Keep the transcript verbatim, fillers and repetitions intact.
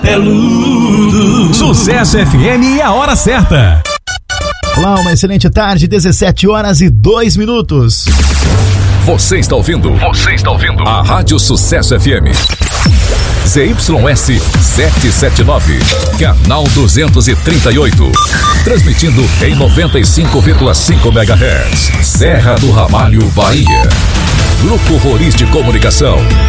Peludo. Sucesso F M e a hora certa. Olá, uma excelente tarde, dezessete horas e dois minutos. Você está ouvindo? Você está ouvindo? A Rádio Sucesso F M. Z Y S setecentos e setenta e nove, canal duzentos e trinta e oito. Transmitindo em noventa e cinco vírgula cinco megahertz. Serra do Ramalho, Bahia. Grupo Roriz de Comunicação.